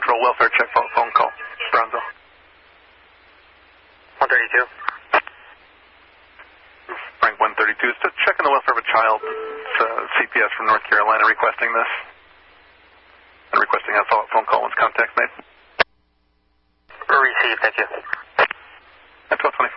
Central welfare check phone call. Brownsville. 132. Frank 132 is just checking the welfare of a child. It's CPS from North Carolina requesting this. And requesting a follow-up phone call once contact's made. Received, thank you. At 12:25.